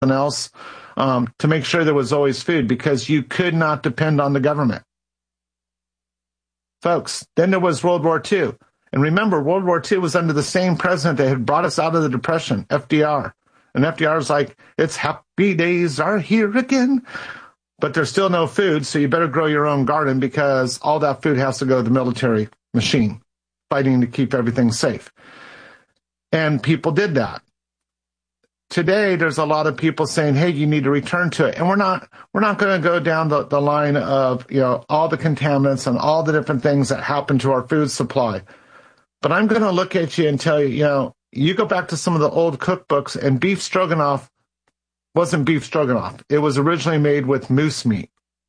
else to make sure there was always food, because you could not depend on the government. Folks, then there was World War II. And remember, World War II was under the same president that had brought us out of the Depression, FDR. And FDR's like, it's happy days are here again. But there's still no food, so you better grow your own garden, because all that food has to go to the military machine, fighting to keep everything safe. And people did that. Today, there's a lot of people saying, hey, you need to return to it. And we're not going to go down the line of, all the contaminants and all the different things that happen to our food supply. But I'm going to look at you and tell you, you go back to some of the old cookbooks, and beef stroganoff wasn't beef stroganoff. It was originally made with moose meat.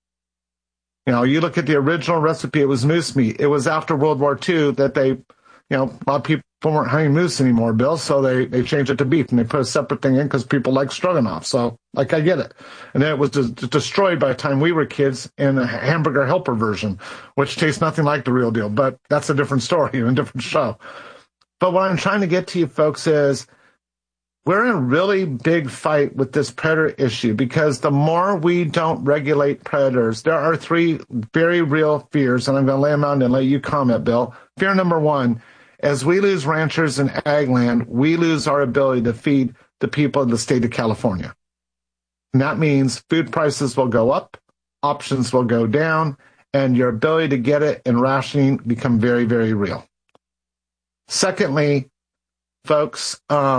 You look at the original recipe, it was moose meat. It was after World War II that they, a lot of people weren't hunting moose anymore, Bill, so they changed it to beef, and they put a separate thing in because people like stroganoff. So, I get it. And then it was destroyed by the time we were kids in a hamburger helper version, which tastes nothing like the real deal, but that's a different story and a different show. But what I'm trying to get to you folks is, we're in a really big fight with this predator issue, because the more we don't regulate predators, there are 3 very real fears, and I'm going to lay them out and let you comment, Bill. Fear number 1, as we lose ranchers and ag land, we lose our ability to feed the people of the state of California. And that means food prices will go up, options will go down, and your ability to get it and rationing become very, very real. Secondly, folks,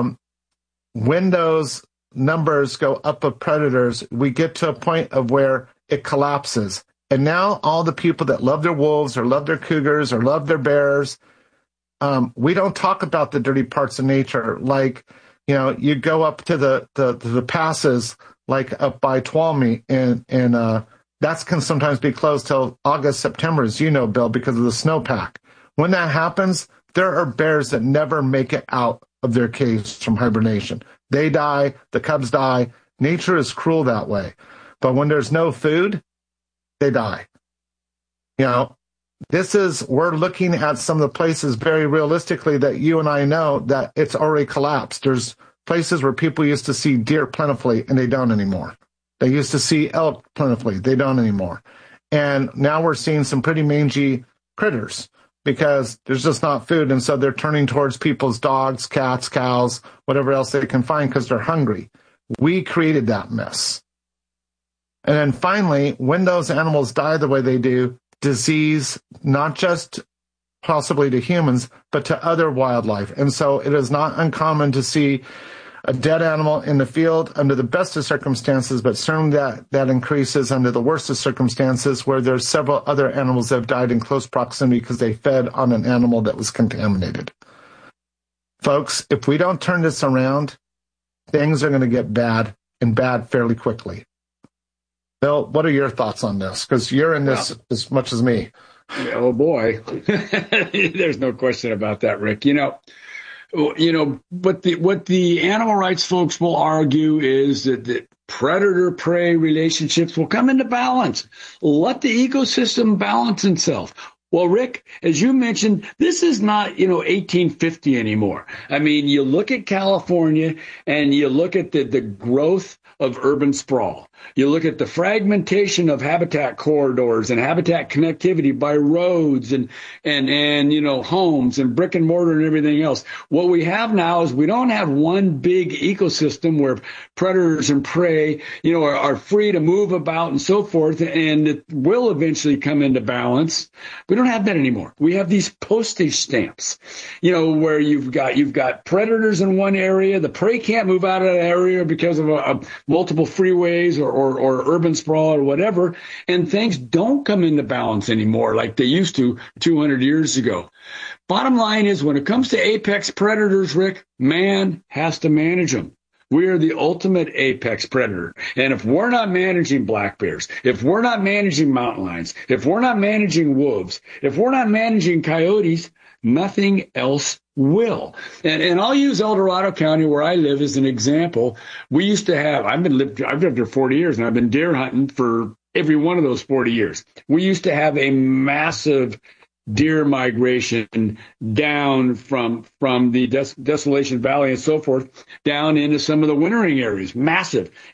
when those numbers go up of predators, we get to a point of where it collapses. And now all the people that love their wolves or love their cougars or love their bears, we don't talk about the dirty parts of nature. Like, you go up to the passes, like up by Tuolumne, and that can sometimes be closed till August, September, as you know, Bill, because of the snowpack. When that happens, there are bears that never make it out of their caves from hibernation. They die, the cubs die. Nature is cruel that way. But when there's no food, they die. We're looking at some of the places very realistically that you and I know that it's already collapsed. There's places where people used to see deer plentifully, and they don't anymore. They used to see elk plentifully. They don't anymore. And now we're seeing some pretty mangy critters, because there's just not food, and so they're turning towards people's dogs, cats, cows, whatever else they can find, because they're hungry. We created that mess. And then finally, when those animals die the way they do, disease, not just possibly to humans, but to other wildlife. And so it is not uncommon to see a dead animal in the field under the best of circumstances, but certainly that increases under the worst of circumstances, where there's several other animals that have died in close proximity because they fed on an animal that was contaminated. Folks, if we don't turn this around, things are going to get bad, and bad fairly quickly. Bill, what are your thoughts on this? Because you're in this as much as me. Oh, boy. There's no question about that, Rick. What the animal rights folks will argue is that the predator-prey relationships will come into balance. Let the ecosystem balance itself. Well, Rick, as you mentioned, this is not, 1850 anymore. I mean, you look at California and you look at the growth of urban sprawl. You look at the fragmentation of habitat corridors and habitat connectivity by roads and homes and brick and mortar and everything else. What we have now is we don't have one big ecosystem where predators and prey, are free to move about and so forth, and it will eventually come into balance. We don't have that anymore. We have these postage stamps, where you've got predators in one area, the prey can't move out of that area because of multiple freeways or urban sprawl or whatever, and things don't come into balance anymore like they used to 200 years ago. Bottom line is, when it comes to apex predators, Rick, man has to manage them. We are the ultimate apex predator. And if we're not managing black bears, if we're not managing mountain lions, if we're not managing wolves, if we're not managing coyotes, nothing else will. And I'll use El Dorado County, where I live, as an example. We used to have, I've lived there 40 years, and I've been deer hunting for every one of those 40 years. We used to have a massive deer migration down from the Desolation Valley and so forth down into some of the wintering areas. Massive.